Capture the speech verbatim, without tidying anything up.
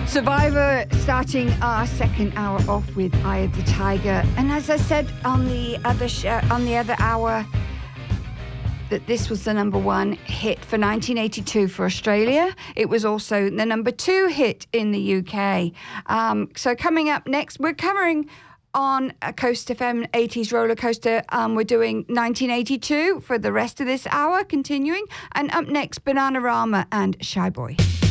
Survivor starting our second hour off with Eye of the Tiger, and as I said on the other show, on the other hour, that this was the number one hit for nineteen eighty-two for Australia. It was also the number two hit in the U K. Um, so coming up next, we're covering on a Coast F M eighties roller coaster. Um, we're doing nineteen eighty-two for the rest of this hour, continuing. And up next, Bananarama and Shy Boy.